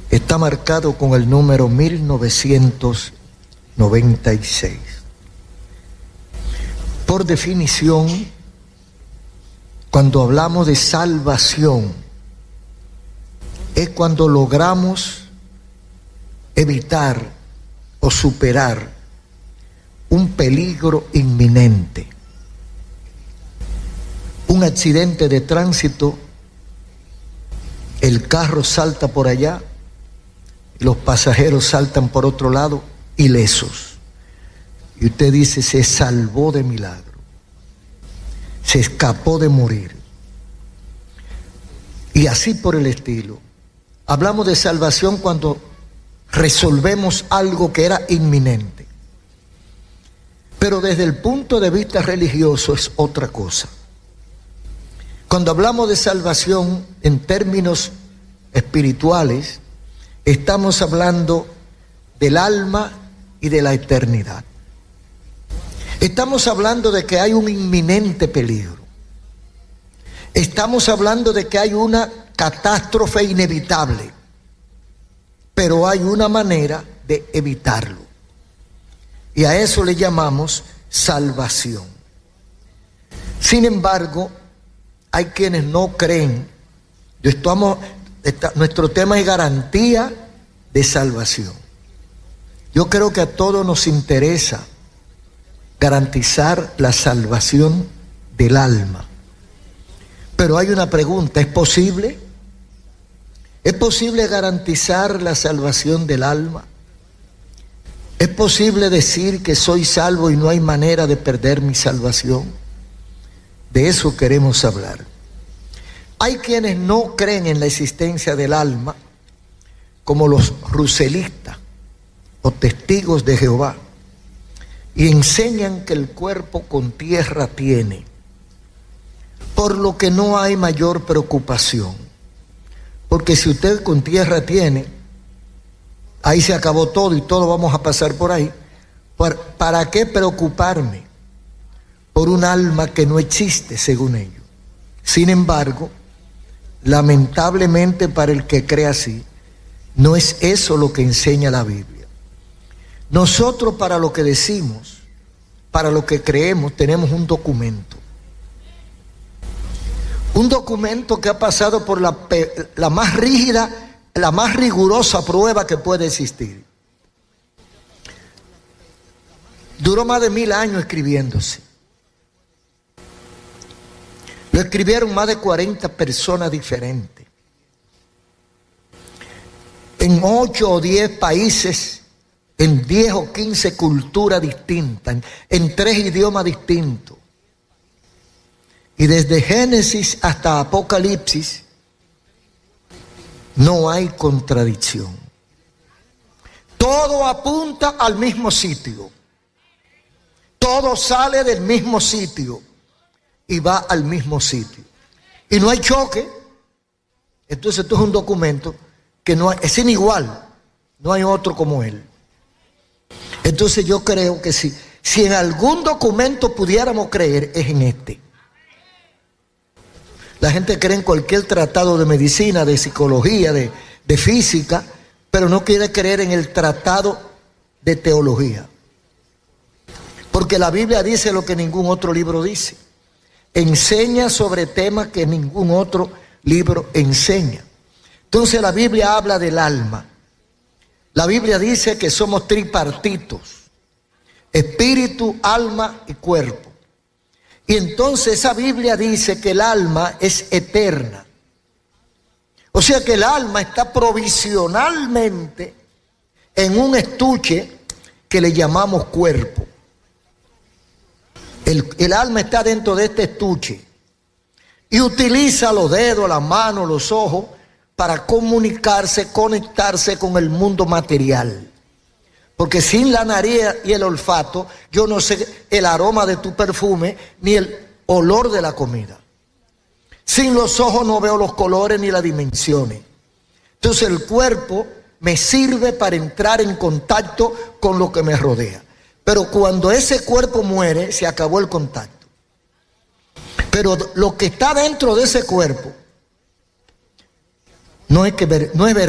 está marcado con el número 1996. Por definición, cuando hablamos de salvación, es cuando logramos evitar o superar un peligro inminente. Un accidente de tránsito, el carro salta por allá, los pasajeros saltan por otro lado ilesos. Y usted dice, se salvó de milagro, se escapó de morir. Y así por el estilo. Hablamos de salvación cuando resolvemos algo que era inminente. Pero desde el punto de vista religioso es otra cosa. Cuando hablamos de salvación en términos espirituales, estamos hablando del alma y de la eternidad. Estamos hablando de que hay un inminente peligro. Estamos hablando de que hay una catástrofe inevitable, pero hay una manera de evitarlo. Y a eso le llamamos salvación. Sin embargo, hay quienes no creen. Nuestro tema es garantía de salvación. Yo creo que a todos nos interesa garantizar la salvación del alma. Pero hay una pregunta, ¿es posible? ¿Es posible garantizar la salvación del alma? ¿Es posible decir que soy salvo y no hay manera de perder mi salvación? De eso queremos hablar. Hay quienes no creen en la existencia del alma, como los ruselistas o testigos de Jehová, y enseñan que el cuerpo con tierra tiene, por lo que no hay mayor preocupación. Porque si usted con tierra tiene, ahí se acabó todo y todos vamos a pasar por ahí. ¿Para qué preocuparme por un alma que no existe según ellos? Sin embargo, lamentablemente para el que cree así, no es eso lo que enseña la Biblia. Nosotros para lo que decimos, para lo que creemos, tenemos un documento. Un documento que ha pasado por la más rígida, la más rigurosa prueba que puede existir. Duró más de 1000 años escribiéndose. Lo escribieron más de 40 personas diferentes. En 8 o 10 países, en 10 o 15 culturas distintas, en 3 idiomas distintos. Y desde Génesis hasta Apocalipsis no hay contradicción. Todo apunta al mismo sitio. Todo sale del mismo sitio y va al mismo sitio. Y no hay choque. Entonces esto es un documento que no hay, es inigual. No hay otro como él. Entonces yo creo que si en algún documento pudiéramos creer, es en este. La gente cree en cualquier tratado de medicina, de psicología, de física, pero no quiere creer en el tratado de teología. Porque la Biblia dice lo que ningún otro libro dice. Enseña sobre temas que ningún otro libro enseña. Entonces la Biblia habla del alma. La Biblia dice que somos tripartitos: espíritu, alma y cuerpo. Y entonces esa Biblia dice que el alma es eterna. O sea que el alma está provisionalmente en un estuche que le llamamos cuerpo. El alma está dentro de este estuche y utiliza los dedos, las manos, los ojos para comunicarse, conectarse con el mundo material. Porque sin la nariz y el olfato, yo no sé el aroma de tu perfume ni el olor de la comida. Sin los ojos no veo los colores ni las dimensiones. Entonces el cuerpo me sirve para entrar en contacto con lo que me rodea. Pero cuando ese cuerpo muere, se acabó el contacto. Pero lo que está dentro de ese cuerpo no es verdad.